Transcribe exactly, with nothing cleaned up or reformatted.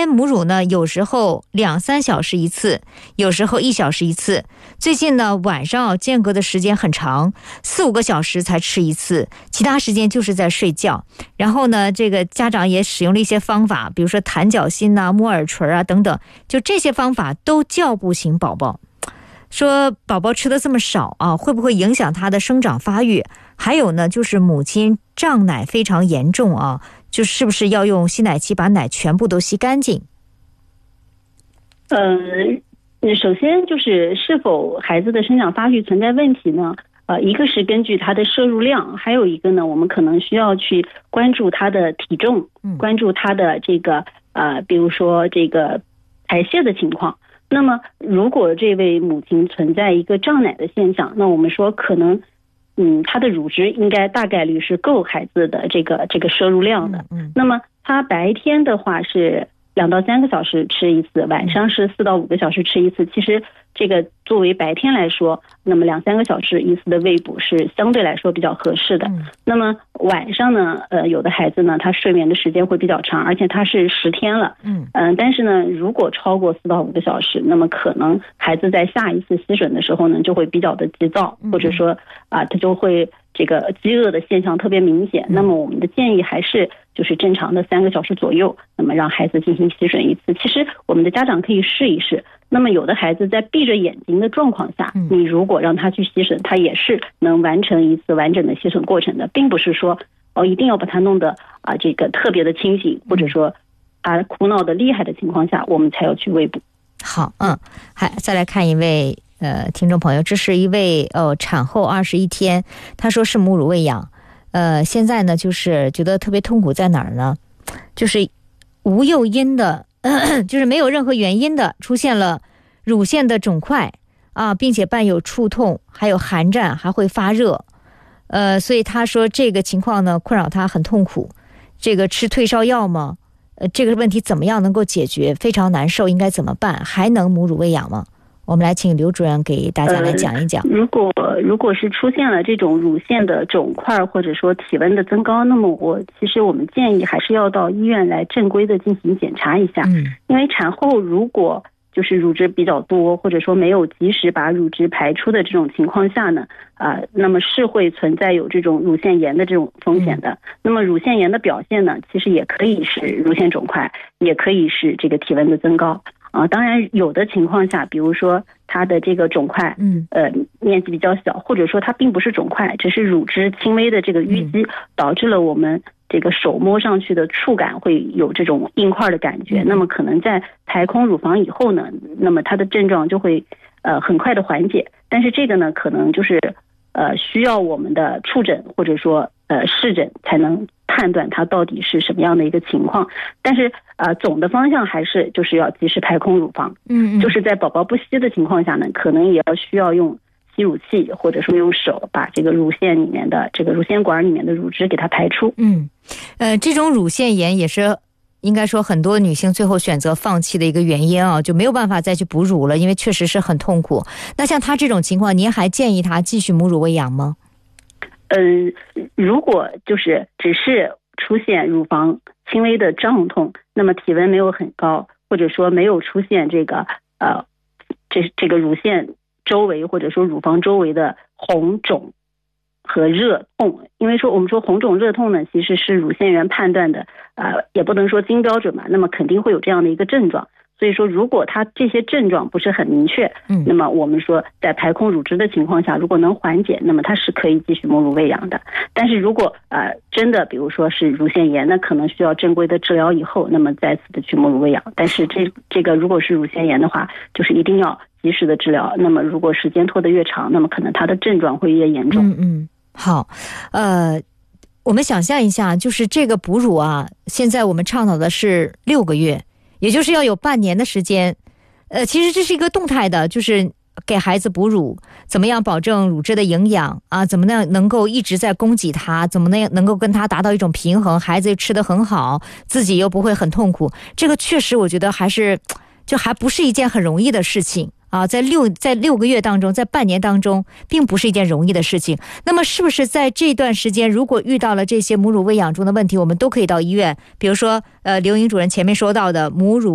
天母乳呢，有时候两三小时一次，有时候一小时一次。最近呢，晚上间隔的时间很长，四五个小时才吃一次，其他时间就是在睡觉。然后呢，这个家长也使用了一些方法，比如说弹脚心啊、摸耳垂啊等等，就这些方法都叫不醒宝宝。说宝宝吃的这么少啊，会不会影响他的生长发育？还有呢，就是母亲胀奶非常严重啊，就是不是要用吸奶器把奶全部都吸干净？ 嗯、呃，首先就是是否孩子的生长发育存在问题呢？呃，一个是根据他的摄入量，还有一个呢，我们可能需要去关注他的体重，关注他的这个呃，比如说这个排泄的情况。那么如果这位母亲存在一个胀奶的现象，那我们说可能嗯，她的乳汁应该大概率是够孩子的这个这个摄入量的。嗯，那么她白天的话是两到三个小时吃一次，晚上是四到五个小时吃一次。其实这个作为白天来说，那么两三个小时一次的喂哺是相对来说比较合适的。嗯、那么晚上呢，呃，有的孩子呢，他睡眠的时间会比较长，而且他是十天了。嗯嗯、呃，但是呢，如果超过四到五个小时，那么可能孩子在下一次吸吮的时候呢，就会比较的急躁，或者说啊、呃，他就会这个饥饿的现象特别明显。那么我们的建议还是就是正常的三个小时左右，那么让孩子进行吸吮一次。其实我们的家长可以试一试。那么有的孩子在闭着眼睛的状况下，你如果让他去吸吮，他也是能完成一次完整的吸吮过程的，并不是说哦一定要把他弄得啊这个特别的清醒，或者说啊苦恼的厉害的情况下，我们才要去喂哺。 好，嗯，还再来看一位呃听众朋友，这是一位呃产后二十一天，他说是母乳喂养，呃现在呢就是觉得特别痛苦在哪儿呢？就是无诱因的。就是没有任何原因的出现了乳腺的肿块啊，并且伴有触痛，还有寒战，还会发热。呃，所以他说这个情况呢困扰他很痛苦。这个吃退烧药吗？呃，这个问题怎么样能够解决？非常难受，应该怎么办？还能母乳喂养吗？我们来请刘主任给大家来讲一讲。 呃、如果如果是出现了这种乳腺的肿块，或者说体温的增高，那么我其实我们建议还是要到医院来正规的进行检查一下。嗯，因为产后如果就是乳汁比较多，或者说没有及时把乳汁排出的这种情况下呢，啊、呃，那么是会存在有这种乳腺炎的这种风险的。嗯、那么乳腺炎的表现呢，其实也可以是乳腺肿块，也可以是这个体温的增高。啊，当然有的情况下，比如说它的这个肿块，嗯，呃，面积比较小，或者说它并不是肿块，只是乳汁轻微的这个淤积，导致了我们这个手摸上去的触感会有这种硬块的感觉。那么可能在排空乳房以后呢，那么它的症状就会呃很快的缓解。但是这个呢，可能就是呃需要我们的触诊或者说呃视诊才能判断它到底是什么样的一个情况。但是呃总的方向还是就是要及时排空乳房。嗯，就是在宝宝不吸的情况下呢，可能也要需要用吸乳器或者说用手把这个乳腺里面的这个乳腺管里面的乳汁给它排出。 嗯，呃这种乳腺炎也是应该说很多女性最后选择放弃的一个原因啊，就没有办法再去哺乳了，因为确实是很痛苦。那像她这种情况，您还建议她继续母乳喂养吗？ 嗯，如果就是只是出现乳房轻微的胀痛，那么体温没有很高，或者说没有出现这个呃这这个乳腺周围或者说乳房周围的红肿和热痛，因为说我们说红肿热痛呢，其实是乳腺炎判断的呃也不能说金标准嘛，那么肯定会有这样的一个症状。所以说如果它这些症状不是很明确，嗯，那么我们说在排空乳汁的情况下，如果能缓解，那么它是可以继续母乳喂养的。但是如果呃真的比如说是乳腺炎，那可能需要正规的治疗以后，那么再次的去母乳喂养。但是这这个如果是乳腺炎的话，就是一定要及时的治疗。那么如果时间拖得越长，那么可能它的症状会越严重。 嗯嗯，好，呃我们想象一下，就是这个哺乳啊，现在我们倡导的是六个月，也就是要有半年的时间。呃，其实这是一个动态的，就是给孩子哺乳，怎么样保证乳汁的营养啊？怎么样能够一直在供给他？怎么样能够跟他达到一种平衡？孩子吃得很好，自己又不会很痛苦。这个确实，我觉得还是就还不是一件很容易的事情啊。在六在六个月当中，在半年当中，并不是一件容易的事情。那么，是不是在这段时间，如果遇到了这些母乳喂养中的问题，我们都可以到医院？比如说，呃，刘莹主任前面说到的母乳